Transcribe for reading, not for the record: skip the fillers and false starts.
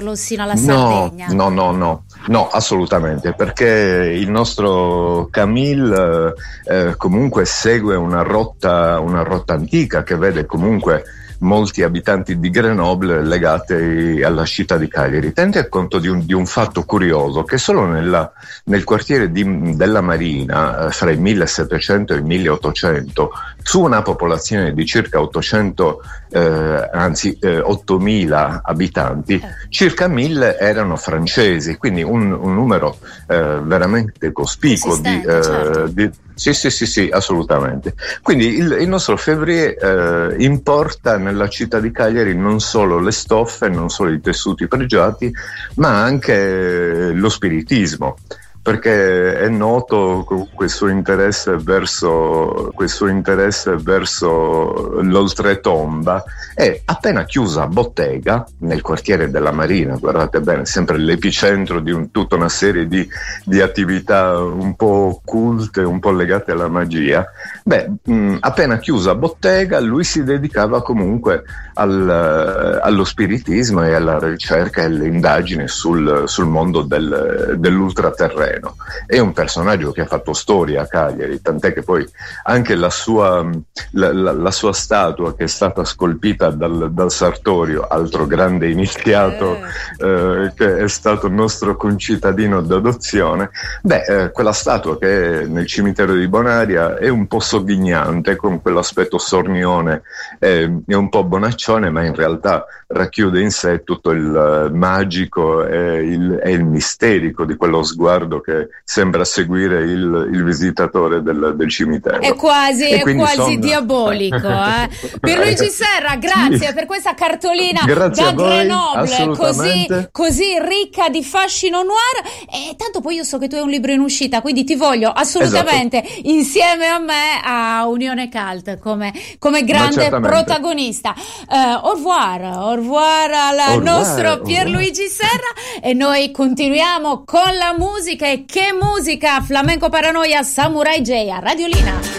portarlo sino alla Sardegna. No, assolutamente, perché il nostro Camille comunque segue una rotta antica che vede comunque molti abitanti di Grenoble legati alla città di Cagliari. Tenete conto di un fatto curioso, che solo nel quartiere della Marina, fra il 1700 e il 1800, su una popolazione di circa 8.000 abitanti, circa 1.000 erano francesi, quindi un numero veramente cospicuo Sì, assolutamente. Quindi il nostro Février importa nella città di Cagliari non solo le stoffe, non solo i tessuti pregiati, ma anche lo spiritismo, perché è noto questo suo interesse verso l'oltretomba, e appena chiusa bottega nel quartiere della Marina, guardate bene, sempre l'epicentro di tutta una serie di attività un po' occulte, un po' legate alla magia. Appena chiusa bottega, lui si dedicava comunque allo spiritismo e alla ricerca e alle indagini sul mondo dell'ultraterreno. È un personaggio che ha fatto storia a Cagliari, tant'è che poi anche la sua statua, che è stata scolpita dal Sartorio, altro grande iniziato che è stato nostro concittadino d'adozione, quella statua che è nel cimitero di Bonaria è un po' sogghignante, con quell'aspetto sornione e un po' bonaccione, ma in realtà racchiude in sé tutto il magico e il misterico di quello sguardo che sembra seguire il visitatore del cimitero. È quasi diabolico. Pierluigi Serra, grazie per questa cartolina da Grenoble, così ricca di fascino noir. E tanto poi io so che tu hai un libro in uscita, quindi ti voglio assolutamente insieme a me a Unione Cult come grande protagonista. Au revoir al nostro Pierluigi Serra, e noi continuiamo con la musica. E che musica! Flamenco Paranoia, Samurai J a Radiolina.